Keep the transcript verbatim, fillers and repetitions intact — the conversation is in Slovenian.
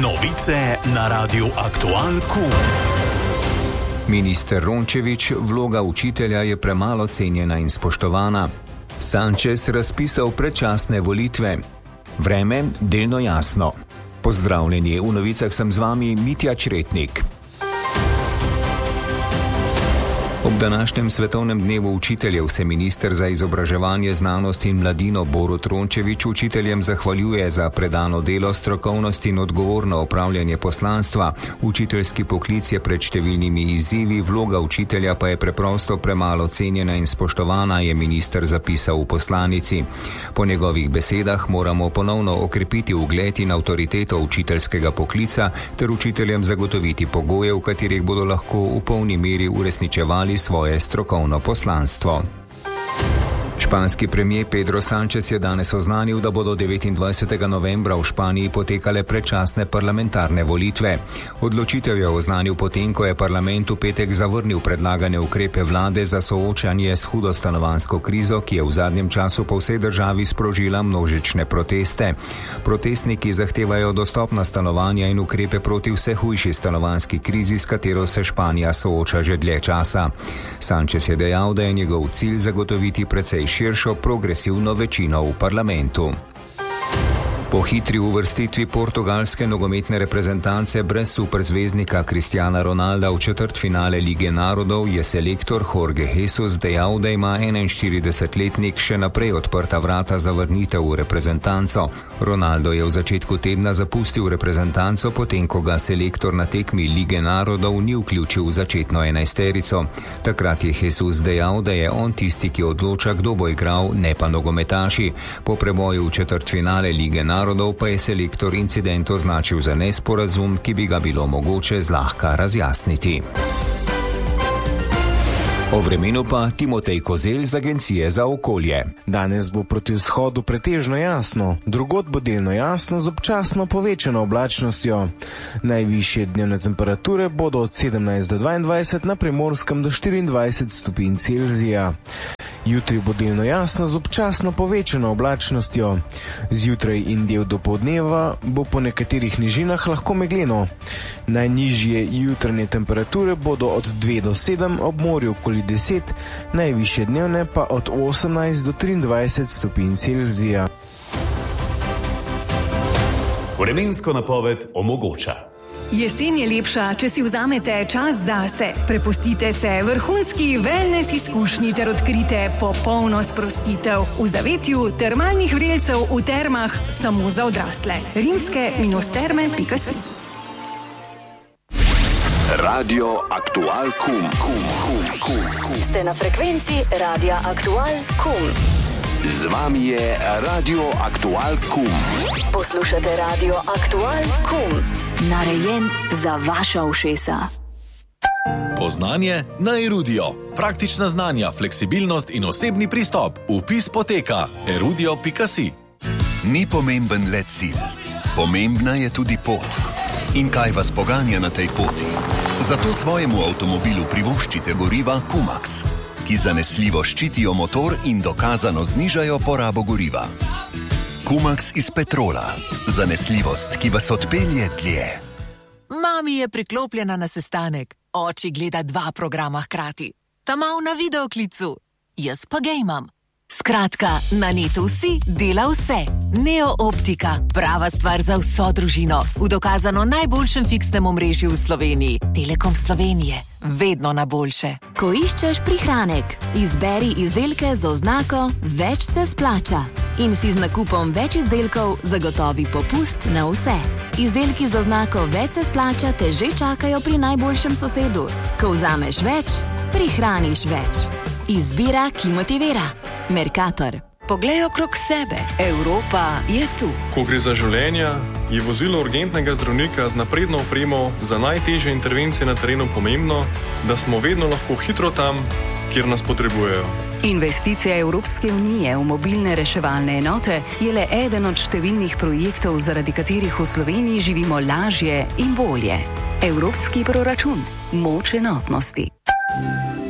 Novice na Radiu Aktual Kum. Minister Rončević, vloga učitelja je premalo cenjena in spoštovana. Sanchez razpisal predčasne volitve. Vreme delno jasno. Pozdravljeni, v novicah sem z vami Mitja Čretnik. Ob današnjem svetovnem dnevu učiteljev se minister za izobraževanje, znanost in mladino Borut Rončević učiteljem zahvaljuje za predano delo, strokovnost in odgovorno opravljanje poslanstva. Učiteljski poklic je pred številnimi izzivi, vloga učitelja pa je preprosto premalo cenjena in spoštovana, je minister zapisal v poslanici. Po njegovih besedah moramo ponovno okrepiti ugled in avtoriteto učiteljskega poklica ter učiteljem zagotoviti pogoje, v katerih bodo lahko v polni meri uresničevali svoje strokovno poslanstvo. Španski premier Pedro Sanchez je danes oznanil, da bodo devetindvajsetega novembra v Španiji potekale predčasne parlamentarne volitve. Odločitev je oznanil potem, ko je parlament v petek zavrnil predlagane ukrepe vlade za soočanje s hudo stanovanjsko krizo, ki je v zadnjem času po vsej državi sprožila množične proteste. Protestniki zahtevajo dostopna stanovanja in ukrepe proti vse hujši stanovanjski krizi, s katero se Španija sooča že dlje časa. Sanchez je dejal, da je njegov cilj zagotoviti precej širšo progresivno večino v parlamentu. Po hitri uvrstitvi portugalske nogometne reprezentance brez superzvezdnika Cristiana Ronalda v četrtfinale Lige narodov je selektor Jorge Jesus dejal, da ima enainštiridesetletnik še naprej odprta vrata za vrnitev v reprezentanco. Ronaldo je v začetku tedna zapustil reprezentanco, potem ko ga selektor na tekmi Lige narodov ni vključil v začetno enajsterico. Takrat je Jesus dejal, da je on tisti, ki odloča, kdo bo igral, ne pa nogometaši. Po preboju v četrtfinale Lige narodov narodov pa je selektor incident označil za nesporazum, ki bi ga bilo mogoče zlahka razjasniti. O vremenu pa Timotej Kozelj z Agencije za okolje. Danes bo proti vzhodu pretežno jasno, drugod bo delno jasno z občasno povečano oblačnostjo. Najvišje dnevne temperature bodo od sedemnajst do dvaindvajset, na Primorskem do štiriindvajset stopinj Celzija. Jutri bo delno jasno z občasno povečano oblačnostjo. Zjutraj in del dopoldneva bo po nekaterih nižinah lahko megleno. Najnižje jutranje temperature bodo od dve do sedem, ob morju okoli deset, najvišje dnevne pa od osemnajst do triindvajset stopinj Celzija. Vremensko napoved omogoča. Jesen je lepša, če si vzamete čas zase. Prepustite se vrhunski wellness izkušnji ter odkrite popolno sprostitev v zavetju termalnih vrelcev v termah samo za odrasle. rimske terme pika si. Radio Aktual Kum. Kum, kum, kum, kum. Ste na frekvenci Radia Aktual Kum. Z vami je Radio Aktual Kum. Poslušate Radio Aktual Kum. Narejen za vaša ušesa. Poznanje na Erudio. Praktična znanja, fleksibilnost in osebni pristop. Vpis poteka erudio pika si. Ni pomemben le cilj. Pomembna je tudi pot. In kaj vas poganja na tej poti? Zato svojemu avtomobilu privoščite goriva Kumax, ki zanesljivo ščitijo motor in dokazano znižajo porabo goriva. Kumax iz petrola. Zanesljivost, ki vas odpelje dlje. Mami je priklopljena na sestanek. Oči gleda dva programa hkrati. Ta mal na videoklicu. Jaz pa gejmam. Skratka, na netu vsi dela vse. Neo Optika. Prava stvar za vso družino. V dokazano najboljšem fiksnem omrežju v Sloveniji. Telekom Slovenije. Vedno na boljše. Ko iščeš prihranek, izberi izdelke z oznako Več se splača. In si z nakupom več izdelkov zagotovi popust na vse. Izdelki z oznako Več se splača te že čakajo pri najboljšem sosedu. Ko vzameš več, prihraniš več. Izbira, ki motivira. Mercator. Poglej okrog sebe. Evropa je tu. Ko gre za življenja, je vozilo urgentnega zdravnika z napredno opremo za najtežje intervencije na terenu pomembno, da smo vedno lahko hitro tam, kjer nas potrebujejo. Investicija Evropske unije v mobilne reševalne enote je le eden od številnih projektov, zaradi katerih v Sloveniji živimo lažje in bolje. Evropski proračun. Moč enotnosti.